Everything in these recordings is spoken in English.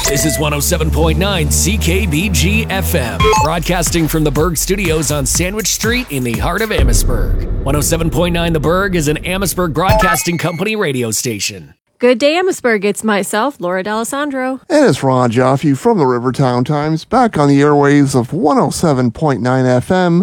This is 107.9 CKBG FM, broadcasting from the Berg Studios on Sandwich Street in the heart of Amherstburg. 107.9 The Berg is an Amherstburg Broadcasting Company radio station. Good day, Amherstburg. It's myself, Laura D'Alessandro. And it's Ron Jaffe from the Rivertown Times, back on the airwaves of 107.9 FM,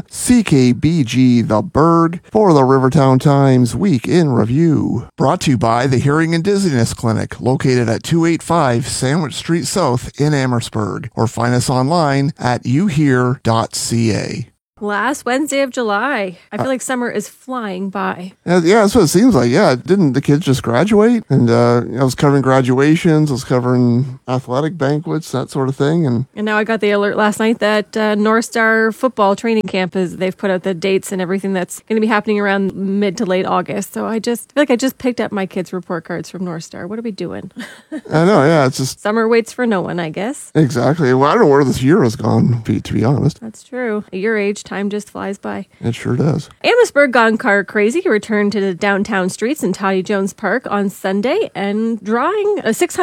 CKBG The Berg, for the Rivertown Times Week in Review. Brought to you by the Hearing and Dizziness Clinic, located at 285 Sandwich Street South in Amherstburg, or find us online at youhear.ca. Last Wednesday of July. I feel like summer is flying by. Yeah, that's what it seems like. Yeah, didn't the kids just graduate? And I was covering graduations, I was covering athletic banquets, that sort of thing. And now I got the alert last night that North Star football training camp they've put out the dates and everything that's going to be happening around mid to late August. So I feel like I just picked up my kids' report cards from North Star. What are we doing? I know, yeah, it's just... Summer waits for no one, I guess. Exactly. Well, I don't know where this year has gone, to be honest. That's true. At your age, time just flies by. It sure does. Amherstburg Gone Car Crazy returned to the downtown streets in Toddy Jones Park on Sunday and drawing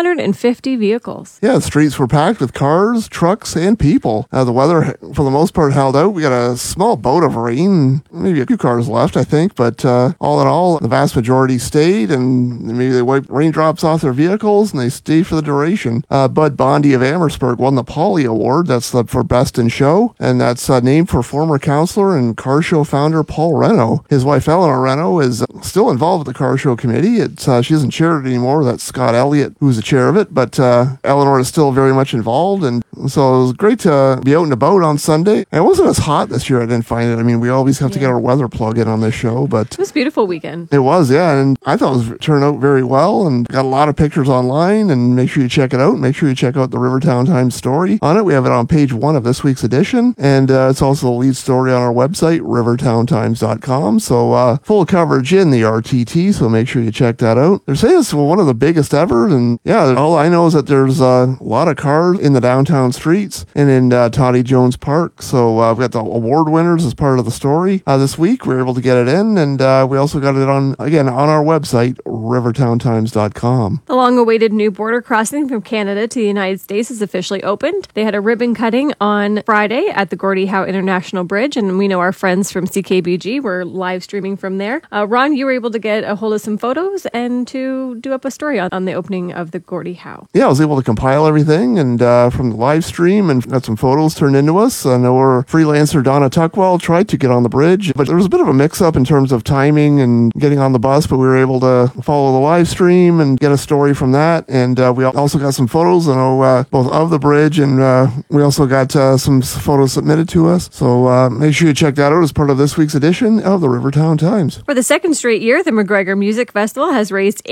650 vehicles. Yeah, the streets were packed with cars, trucks, and people. The weather, for the most part, held out. We got a small bout of rain, maybe a few cars left, I think, but all in all, the vast majority stayed, and maybe they wiped raindrops off their vehicles, and they stayed for the duration. Bud Bondy of Amherstburg won the Polly Award. That's for Best in Show, and that's named for former councilor and car show founder Paul Reno. His wife Eleanor Reno is still involved with the car show committee. She isn't chaired anymore. That's Scott Elliott who's the chair of it, but Eleanor is still very much involved, and so it was great to be out and about on Sunday. And it wasn't as hot this year, I didn't find it. I mean, we always have to get our weather plug in on this show, but it was a beautiful weekend. It was, yeah, and I thought it was turned out very well, and got a lot of pictures online, and make sure you check it out. Make sure you check out the Rivertown Times story on it. We have it on page 1 of this week's edition, and it's also the lead story on our website, rivertowntimes.com. So full coverage in the RTT, so make sure you check that out. They're saying it's one of the biggest ever, and yeah, all I know is that there's a lot of cars in the downtown streets and in Toddy Jones Park. So we've got the award winners as part of the story this week. We were able to get it in, and we also got it on our website, rivertowntimes.com. The long-awaited new border crossing from Canada to the United States is officially opened. They had a ribbon cutting on Friday at the Gordie Howe International Bridge, and we know our friends from CKBG were live streaming from there. Ron, you were able to get a hold of some photos and to do up a story on the opening of the Gordie Howe. Yeah, I was able to compile everything and from the live stream and got some photos turned into us. I know our freelancer Donna Tuckwell tried to get on the bridge, but there was a bit of a mix-up in terms of timing and getting on the bus, but we were able to follow the live stream and get a story from that. And we also got some photos, both of the bridge, and we also got some photos submitted to us. So make sure you check that out as part of this week's edition of the Rivertown Times. For the second straight year, the McGregor Music Festival has raised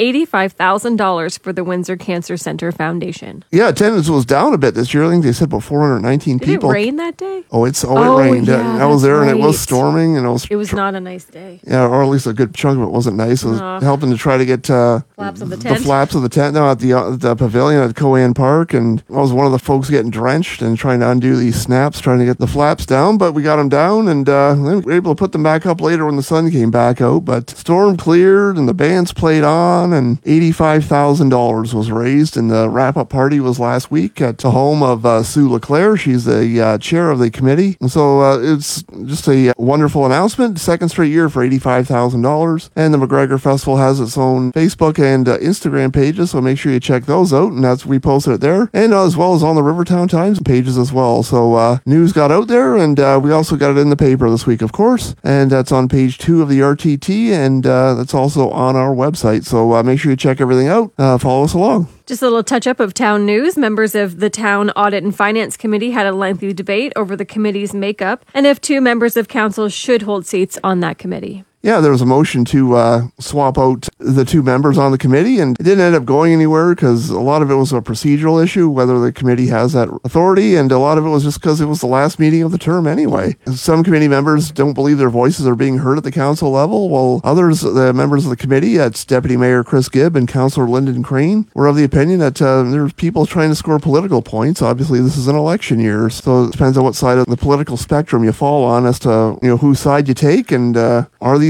$85,000 for the Windsor Cancer Center Foundation. Yeah, attendance was down a bit this year. I think they said about 419 people. Did it rain that day? It rained. Yeah, I was there, right. And it was storming, and it was not a nice day. Yeah, or at least a good chunk of it wasn't nice. It was helping to try to get flaps of the tent. The flaps of the tent at the pavilion at Coan Park, and I was one of the folks getting drenched and trying to undo these snaps, trying to get the flaps down, but we got them down, and then we were able to put them back up later when the sun came back out. But storm cleared, and the bands played on, and $85,000 was raised, and the wrap-up party was last week at the home of Sue LeClaire. She's the chair of the committee, and so it's just a wonderful announcement. Second straight year for $85,000, and the McGregor Festival has its own Facebook and Instagram pages, so make sure you check those out, and we posted it there, and as well as on the Rivertown Times pages as well. So news got out there, and we also got it in the paper this week, of course, and that's on page 2 of the RTT, and that's also on our website. So make sure you check everything out. Follow us along. Just a little touch-up of town news. Members of the Town Audit and Finance Committee had a lengthy debate over the committee's makeup and if 2 members of council should hold seats on that committee. Yeah, there was a motion to swap out the 2 members on the committee, and it didn't end up going anywhere because a lot of it was a procedural issue, whether the committee has that authority, and a lot of it was just because it was the last meeting of the term anyway. Some committee members don't believe their voices are being heard at the council level, while others, the members of the committee, that's Deputy Mayor Chris Gibb and Councillor Lyndon Crane, were of the opinion that there's people trying to score political points. Obviously, this is an election year, so it depends on what side of the political spectrum you fall on as to whose side you take, and are these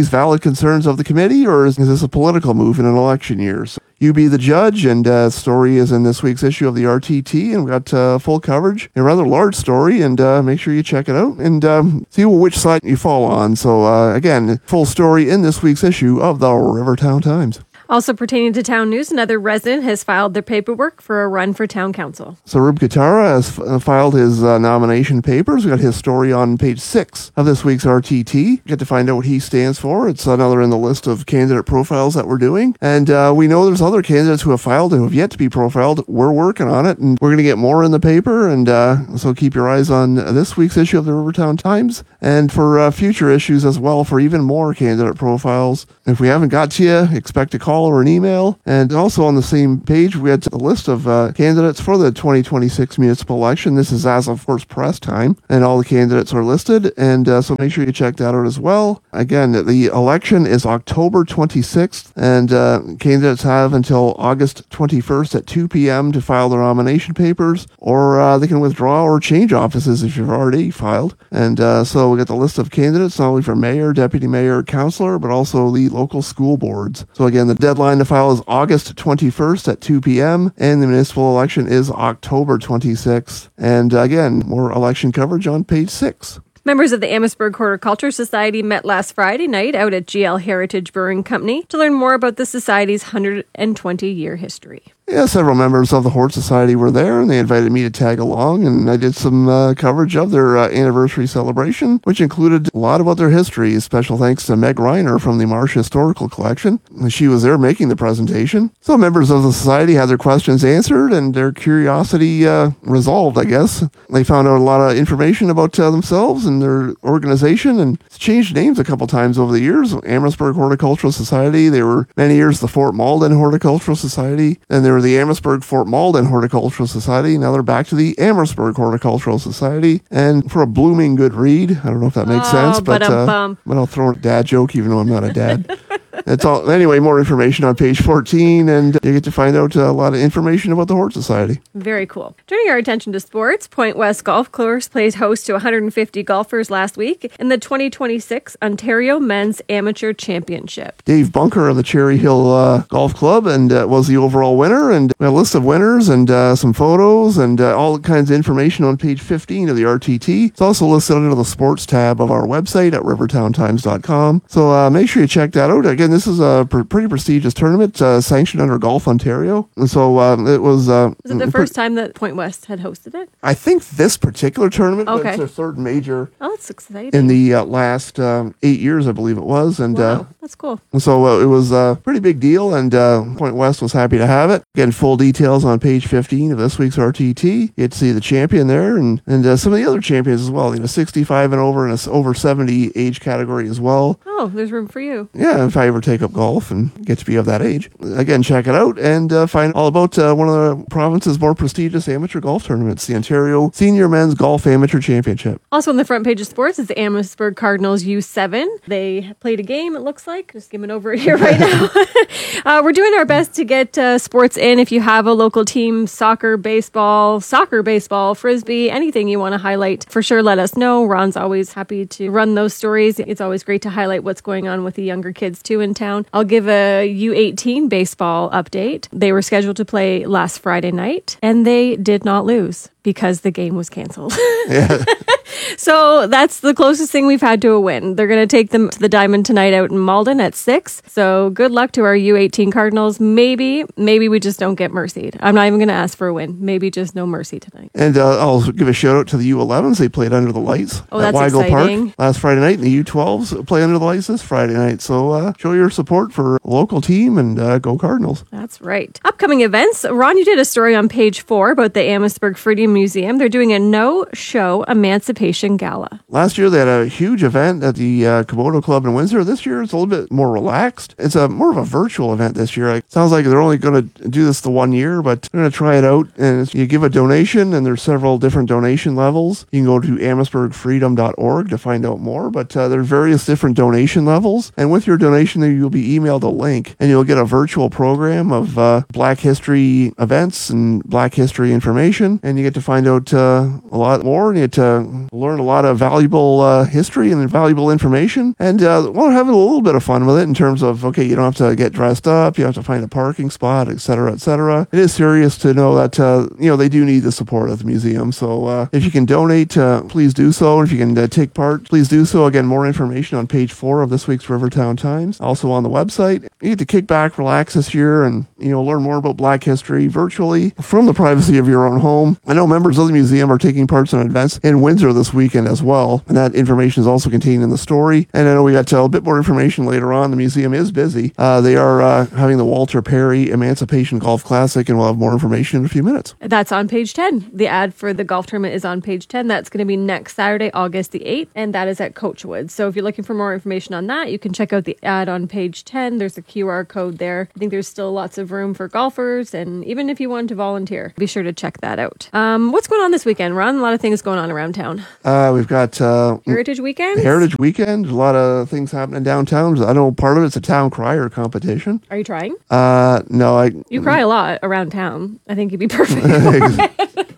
these valid concerns of the committee, or is this a political move in an election year? So you be the judge, and story is in this week's issue of the RTT, and we got full coverage, a rather large story, and make sure you check it out and see which side you fall on. So again, full story in this week's issue of the Rivertown Times. Also pertaining to town news, another resident has filed their paperwork for a run for town council. So Rube Katara has filed his nomination papers. We got his story on page 6 of this week's RTT. Get to find out what he stands for. It's another in the list of candidate profiles that we're doing. And we know there's other candidates who have filed and who have yet to be profiled. We're working on it, and we're going to get more in the paper. And so keep your eyes on this week's issue of the Rivertown Times, and for future issues as well for even more candidate profiles. If we haven't got to you, expect a call or an email. And also on the same page, we had a list of candidates for the 2026 municipal election. This is as of first press time, and all the candidates are listed. And so make sure you check that out as well. Again, the election is October 26th, and candidates have until August 21st at 2 p.m. to file their nomination papers, or they can withdraw or change offices if you've already filed. And so we got the list of candidates, not only for mayor, deputy mayor, councillor, but also the local school boards. So again, the deadline to file is August 21st at 2 p.m. and the municipal election is October 26th. And again, more election coverage on page 6. Members of the Amherstburg Horticulture Society met last Friday night out at GL Heritage Brewing Company to learn more about the Society's 120-year history. Yeah, several members of the Hort Society were there, and they invited me to tag along, and I did some coverage of their anniversary celebration, which included a lot about their history. Special thanks to Meg Reiner from the Marsh Historical Collection. She was there making the presentation. So members of the Society had their questions answered, and their curiosity resolved, I guess. They found out a lot of information about themselves and their organization, and it's changed names a couple times over the years. Amherstburg Horticultural Society, they were many years the Fort Malden Horticultural Society, and they were the Amherstburg Fort Malden Horticultural Society. Now they're back to the Amherstburg Horticultural Society, and for a blooming good read. I don't know if that makes sense, but I'll throw a dad joke even though I'm not a dad. It's all anyway. More information on page 14, and you get to find out a lot of information about the Hort Society. Very cool. Turning our attention to sports, Point West Golf Course played host to 150 golfers last week in the 2026 Ontario Men's Amateur Championship. Dave Bunker of the Cherry Hill Golf Club and was the overall winner, and a list of winners and some photos and all kinds of information on page 15 of the RTT. It's also listed under the sports tab of our website at rivertowntimes.com. So make sure you check that out. Again, this is a pretty prestigious tournament sanctioned under Golf Ontario. And so it was... Was it the first time that Point West had hosted it? I think this particular tournament was their third major. Oh, that's exciting. In the last 8 years, I believe it was. And wow, that's cool. So it was a pretty big deal, and Point West was happy to have it. Again, full details on page 15 of this week's RTT. You get to see the champion there and some of the other champions as well. 65 and over, and a over 70 age category as well. Oh, there's room for you. Yeah, if I ever take up golf and get to be of that age. Again, check it out and find all about one of the province's more prestigious amateur golf tournaments, the Ontario Senior Men's Golf Amateur Championship. Also on the front page of sports is the Amherstburg Cardinals U7. They played a game, it looks like. Just skimming over it here right now. We're doing our best to get sports in. If you have a local team, soccer, baseball, frisbee, anything you want to highlight, for sure let us know. Ron's always happy to run those stories. It's always great to highlight what's going on with the younger kids too in town. I'll give a U18 baseball update. They were scheduled to play last Friday night, and they did not lose because the game was canceled. Yeah. So that's the closest thing we've had to a win. They're going to take them to the Diamond tonight out in Malden at 6. So good luck to our U18 Cardinals. Maybe we just don't get mercied. I'm not even going to ask for a win. Maybe just no mercy tonight. And I'll give a shout out to the U11s. They played under the lights at Weigel exciting. Park last Friday night. And the U12s play under the lights this Friday night. So show your support for a local team and go Cardinals. That's right. Upcoming events. Ron, you did a story on page 4 about the Amherstburg Freedom Museum. They're doing a no-show emancipation gala. Last year, they had a huge event at the Komodo Club in Windsor. This year, it's a little bit more relaxed. It's more of a virtual event this year. It sounds like they're only going to do this the 1 year, but they're going to try it out. And you give a donation, and there's several different donation levels. You can go to amherstburgfreedom.org to find out more, but there are various different donation levels. And with your donation, you'll be emailed a link, and you'll get a virtual program of Black History events and Black History information, and you get to to find out a lot more, and you get to learn a lot of valuable history and valuable information. And we're having a little bit of fun with it in terms of, okay, you don't have to get dressed up, you have to find a parking spot, etc., etc. It is serious to know that, they do need the support of the museum. So if you can donate, please do so. If you can take part, please do so. Again, more information on page 4 of this week's Rivertown Times. Also on the website. You get to kick back, relax this year, and learn more about Black history virtually from the privacy of your own home. I know members of the museum are taking part in events in Windsor this weekend as well, and that information is also contained in the story. And I know we got a bit more information later on. The museum is busy. They are having the Walter Perry Emancipation Golf Classic, and we'll have more information in a few minutes. That's on page 10. The ad for the golf tournament is on page 10. That's going to be next Saturday, August the 8th, and that is at Coachwood. So if you're looking for more information on that, you can check out the ad on page 10. There's a QR code there. I think there's still lots of room for golfers, and even if you want to volunteer, be sure to check that out. What's going on this weekend, Ron? A lot of things going on around town. We've got Heritage Weekend. A lot of things happening downtown. I know part of it's a town crier competition. Are you trying? No, You cry a lot around town. I think you'd be perfect.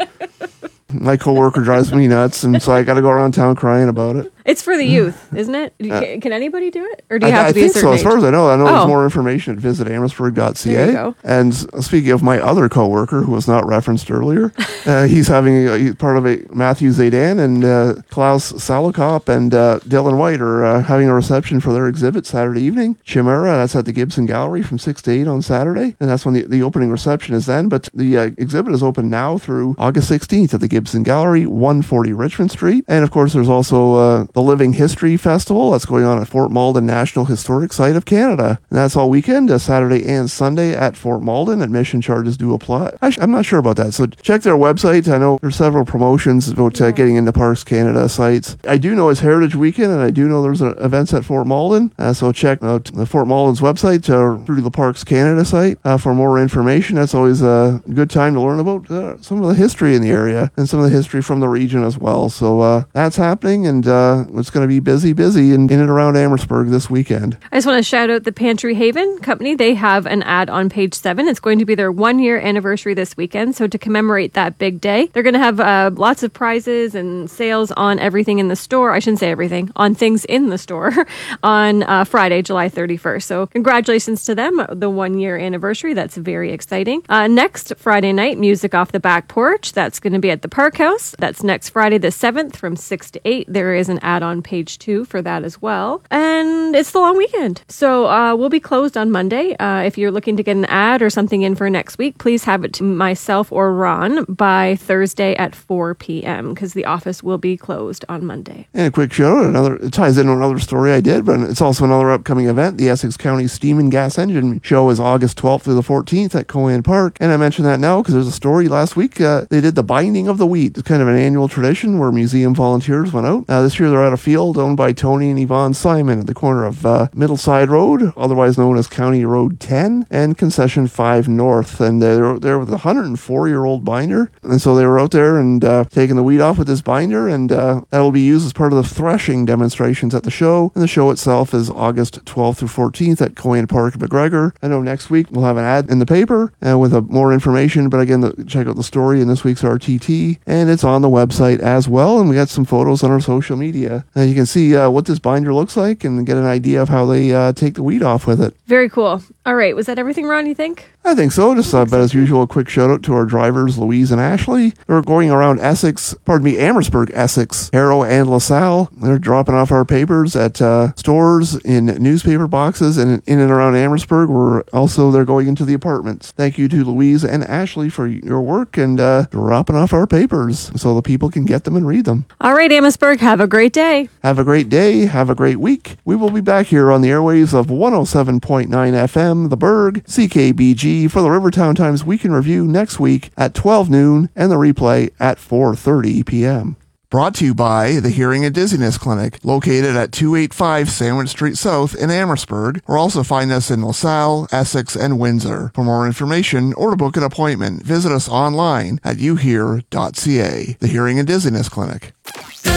My coworker drives me nuts, and so I got to go around town crying about it. It's for the youth, isn't it? Can anybody do it? Or do you have to be a certain age? As far as I know there's more information at visitamherstburg.ca. There you go. And speaking of my other coworker, who was not referenced earlier, he's having part of Matthew Zaydan and Klaus Salokop and Dylan White are having a reception for their exhibit Saturday evening. Chimera, that's at the Gibson Gallery from 6 to 8 on Saturday, and that's when the opening reception is then. But the exhibit is open now through August 16th at the Gibson Gallery, 140 Richmond Street. And of course, there's also the Living History Festival that's going on at Fort Malden National Historic Site of Canada. And that's all weekend, Saturday and Sunday at Fort Malden. Admission charges do apply. I'm not sure about that, so check their website. I know there's several promotions about getting into Parks Canada sites. I do know it's Heritage Weekend, and I do know there's events at Fort Malden, so check out the Fort Malden's website through the Parks Canada site for more information. That's always a good time to learn about some of the history in the area and some of the history from the region as well. So that's happening, and it's going to be busy in and around Amherstburg this weekend. I just want to shout out the Pantry Haven Company. They have an ad on page 7. It's going to be their 1-year anniversary this weekend. So to commemorate that big day, they're going to have lots of prizes and sales on everything in the store. I shouldn't say everything, on things in the store on Friday, July 31st. So congratulations to them, the 1-year anniversary. That's very exciting. Next Friday night, Music Off the Back Porch. That's going to be at the Park House. That's next Friday the 7th from 6 to 8. There is an ad on page 2 for that as well. And it's the long weekend. So we'll be closed on Monday. If you're looking to get an ad or something in for next week, please have it to myself or Ron by Thursday at 4 p.m. because the office will be closed on Monday. And a quick shout out, it ties into another story I did, but it's also another upcoming event. The Essex County Steam and Gas Engine Show is August 12th through the 14th at Coan Park. And I mentioned that now because there's a story last week. They did the binding of the wheat. It's kind of an annual tradition where museum volunteers went out. This year they're at a field owned by Tony and Yvonne Simon at the corner of Middleside Road, otherwise known as County Road 10, and Concession 5 North. And they're there with a 104-year-old binder. And so they were out there and taking the wheat off with this binder, and that will be used as part of the threshing demonstrations at the show. And the show itself is August 12th through 14th at Coan Park, McGregor. I know next week we'll have an ad in the paper with more information, but again, check out the story in this week's RTT, and it's on the website as well. And we got some photos on our social media. And you can see what this binder looks like and get an idea of how they take the wheat off with it. Very cool. All right. Was that everything, Ron, you think? I think so. Just but as usual, a quick shout out to our drivers, Louise and Ashley. They're going around Amherstburg, Essex, Harrow, and LaSalle. They're dropping off our papers at stores, in newspaper boxes, and in and around Amherstburg. They're going into the apartments. Thank you to Louise and Ashley for your work and dropping off our papers so the people can get them and read them. All right, Amherstburg, have a great day. Have a great day. Have a great week. We will be back here on the airwaves of 107.9 FM, The Berg, CKBG, for the Rivertown Times Week in Review next week at 12 noon and the replay at 4:30 p.m. Brought to you by the Hearing and Dizziness Clinic, located at 285 Sandwich Street South in Amherstburg, or also find us in LaSalle, Essex, and Windsor. For more information or to book an appointment, visit us online at youhear.ca. The Hearing and Dizziness Clinic.